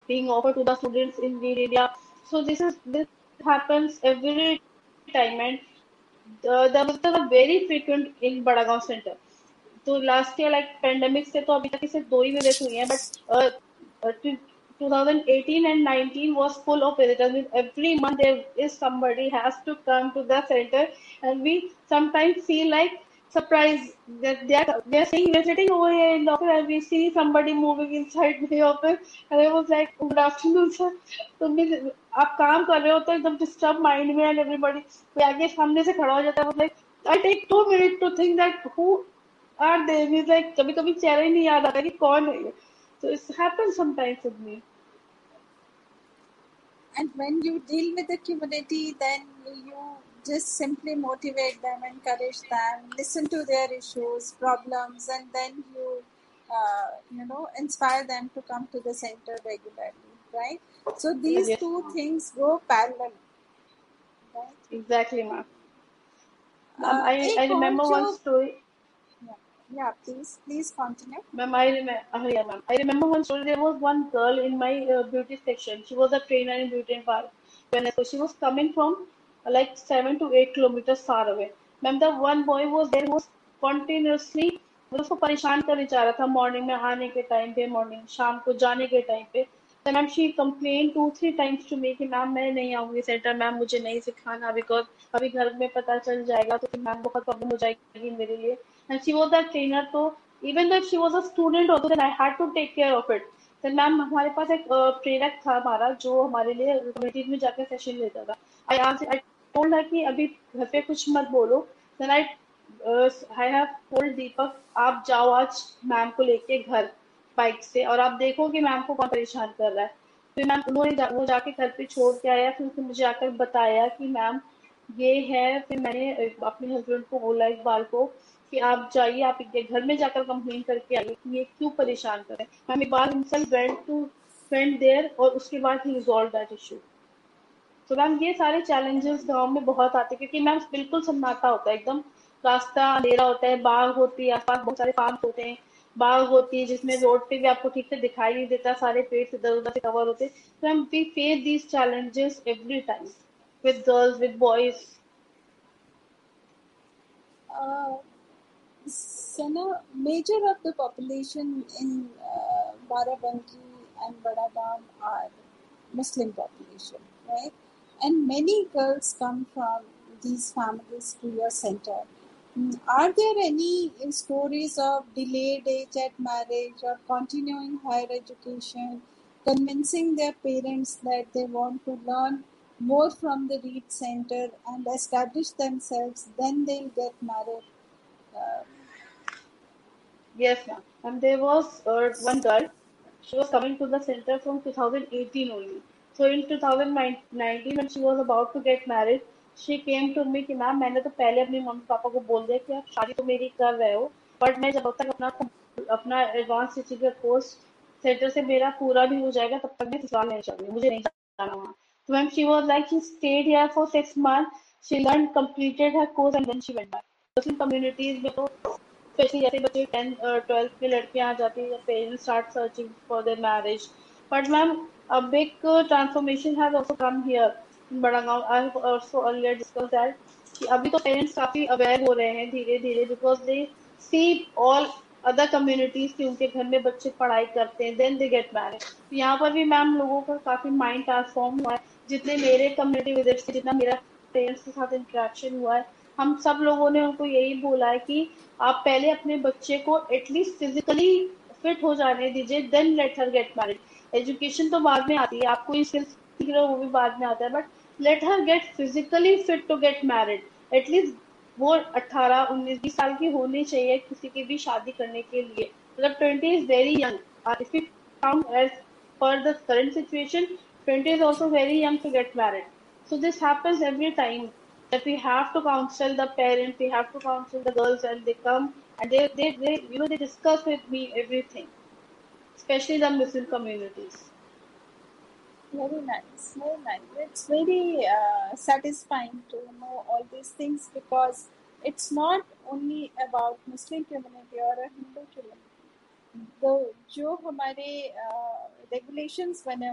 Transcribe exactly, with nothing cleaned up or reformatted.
being offered to the students in the area. So this is this happens every time, and the, the visitors are very frequent in Badagaon Center. तो last year like pandemic से तो अभी तक सिर्फ दो ही visit हुई हैं but twenty eighteen and nineteen was full of visitors. With every month there is somebody has to come to the center, and we sometimes feel like surprised that they are they are saying we're sitting over here in the office and we see somebody moving inside the office, and I was like, good afternoon sir. तो भी आप काम कर रहे हो तो एकदम disturb mind में, एंड एवरीबॉडी कोई आगे सामने से खड़ा हो जाता है, मतलब I take to minute to think that who are they, means like कभी कभी चेहरा ही नहीं याद आता कि कौन है ये. So it happens sometimes with me. And when you deal with the community, then you just simply motivate them, encourage them, listen to their issues, problems, and then you, uh, you know, inspire them to come to the center regularly, right? So these Yes, two ma'am. things go parallel, right? Exactly, ma'am. Ma'am, Uh, I I एक और remember जो one story. yeah, yeah, please, please continue. Ma'am, I remember. Uh, yeah, ma'am. I remember one story. There was one girl in my uh, beauty section. She was a trainer in beauty and parlor. When I, so she was coming from uh, like seven to eight kilometers far away. Ma'am, the one boy was there who was continuously मतलब उसको परेशान करने चाह रहा था, morning में आने के टाइम पे, मॉर्निंग शाम को जाने के टाइम पे. तो ma'am she complain to three times to me कि मैम मैं नहीं आऊंगी सेंटर, मैम मुझे नहीं सिखाना बिकॉज अभी घर में पता चल जाएगा तो फिर मैम बहुत प्रॉब्लम हो जाएगी मेरे लिए. And she was the trainer, तो even though she was a student also then I had to take care of it. then ma'am हमारे पास एक प्रेरक था हमारा जो हमारे लिए कम्युनिटीज में जाकर सेशन लेता था. आई आज आई टोल्ड हर कि अभी घर पे कुछ मत बोलो. Then I I have told दीपक आप जाओ आज मैम को लेके घर बाइक से और आप देखो कि मैम को कौन परेशान कर रहा है. फिर मैम उन्होंने जा, वो जाके घर पे छोड़ के आया, फिर उसने मुझे आकर बताया कि मैम ये है. फिर मैंने अ, अपने हस्बैंड को बोला इकबाल को कि आप जाइए, आप इनके घर में जाकर कंप्लेन करके आइए कि ये क्यों परेशान कर रहे हैं. Ma'am Iqbal himself went to went there और उसके बाद ही रिजॉल्व दैट इशू. तो मैम ये सारे चैलेंजेस गांव में बहुत आते हैं क्योंकि मैम बिल्कुल सन्नाटा होता है एकदम, रास्ता अंधेरा होता है, बाग होती है आसपास, बहुत सारे फार्म होते हैं, बाग होती है जिसमें रोड पे भी आपको ठीक से दिखाई नहीं देता, सारे पेड़ इधर उधर से कवर होते हैं. तो ma'am we face these challenges every time with girls with boys. Uh, Sana, major of the population in uh, Barabanki and Badagaon are Muslim population, right? And many girls come from these families to your center. Mm, Are there any stories of delayed age at marriage or continuing higher education, convincing their parents that they want to learn more from the Reed Center and establish themselves, then they'll get married? Uh, Yes, ma'am. And there was uh, one girl. She was coming to the center from twenty eighteen only. So in twenty nineteen, when she was about to get married, she came to me कि ma'am मैंने तो पहले अपने mummy papa को बोल दिया कि आप शादी तो मेरी कर रहे हो, बट मैं जब तक अपना अपना एडवांस टीचिंग का कोर्स सेंटर से मेरा पूरा भी हो जाएगा तब तक मैं ससुराल नहीं जाऊंगी, मुझे नहीं जाना वहाँ. तो ma'am she was like she state here for six month, she learn completed her course and then she went back. Muslim communities में तो स्पेशली जैसे बच्चे टेंथ ट्वेल्थ में लड़कियां आ जाती है, parents start searching for their marriage. But ma'am a big uh, transformation has also come here in Badagaon. I have also earlier discussed that कि अभी तो पेरेंट्स काफी अवेयर हो रहे हैं धीरे धीरे because they see all other communities की उनके घर में बच्चे पढ़ाई करते हैं देन दे गेट मैरिड. तो यहाँ पर भी मैम लोगों का काफी माइंड ट्रांसफॉर्म हुआ है. जितने मेरे कम्युनिटी विजिट से जितना मेरा पेरेंट्स के साथ इंटरेक्शन हुआ है, हम सब लोगों ने उनको यही बोला है कि आप पहले अपने बच्चे को एटलीस्ट फिजिकली फिट हो जाने दीजिए, then let her get married. Education तो बाद में आती है, आप कोई स्किल्स सीख रहे हो वो भी बाद में आता है, but let her gate physically fit to get married. At least वो अट्ठारह उन्नीस बीस साल की होनी चाहिए किसी की भी शादी करने के लिए. मतलब twenty is very young. If you count as per the current situation, twenty is also very young to get married. So this happens every time that we have to counsel the parents, we have to counsel the girls, and they come and they, they, they you know, they discuss with me everything, especially the Muslim communities. Very nice, very nice. It's very uh, satisfying to know all these things because it's not only about Muslim community or a Hindu community. The जो हमारे uh, regulations बने